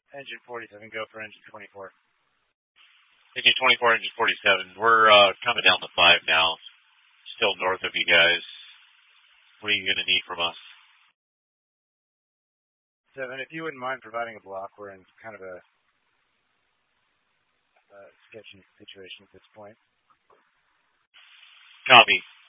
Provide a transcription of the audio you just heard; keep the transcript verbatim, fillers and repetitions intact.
engine forty-seven, go for engine twenty-four. Engine twenty-four, engine forty-seven. We're uh, coming down to five now. Still north of you guys. What are you going to need from us? Seven, if you wouldn't mind providing a block, we're in kind of a uh, sketchy situation at this point. Copy.